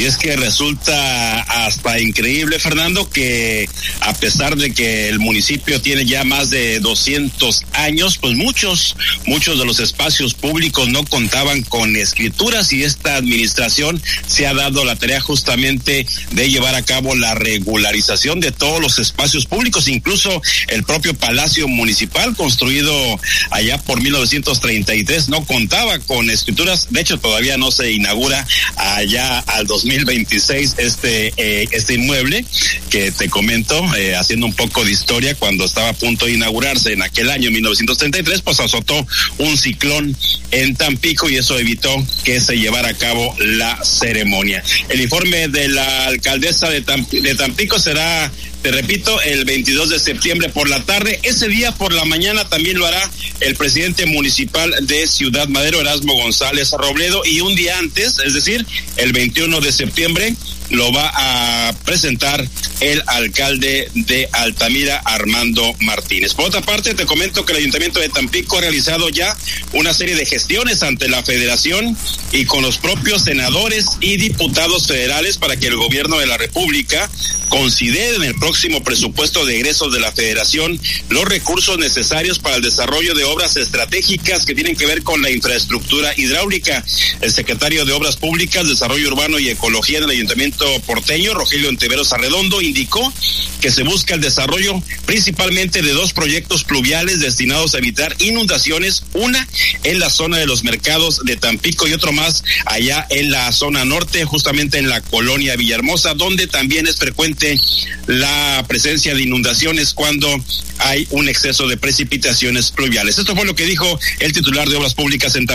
Y es que resulta hasta increíble, Fernando, que a pesar de que el municipio tiene ya más de 200 años, pues muchos de los espacios públicos no contaban con escrituras, y esta administración se ha dado la tarea justamente de llevar a cabo la regularización de todos los espacios públicos, incluso el propio Palacio Municipal, construido allá por 1933, no contaba con escrituras. De hecho, todavía no se inaugura allá al 2026 este inmueble que te comento, haciendo un poco de historia. Cuando estaba a punto de inaugurarse en aquel año 1933, pues azotó un ciclón en Tampico y eso evitó que se llevara a cabo la ceremonia. El informe de la alcaldesa de Tampico será, te repito, el 22 de septiembre por la tarde. Ese día por la mañana también lo hará el presidente municipal de Ciudad Madero, Erasmo González Robledo, y un día antes, es decir, el 21 de septiembre, lo va a presentar el alcalde de Altamira, Armando Martínez. Por otra parte, te comento que el Ayuntamiento de Tampico ha realizado ya una serie de gestiones ante la Federación y con los propios senadores y diputados federales para que el gobierno de la República considere en el próximo presupuesto de egresos de la Federación los recursos necesarios para el desarrollo de obras estratégicas que tienen que ver con la infraestructura hidráulica. El secretario de Obras Públicas, Desarrollo Urbano y Ecología del Ayuntamiento porteño, Rogelio Ontiveros Arredondo, indicó que se busca el desarrollo principalmente de dos proyectos pluviales destinados a evitar inundaciones, una en la zona de los mercados de Tampico y otro más allá en la zona norte, justamente en la colonia Villahermosa, donde también es frecuente la presencia de inundaciones cuando hay un exceso de precipitaciones pluviales. Esto fue lo que dijo el titular de Obras Públicas en Tampico.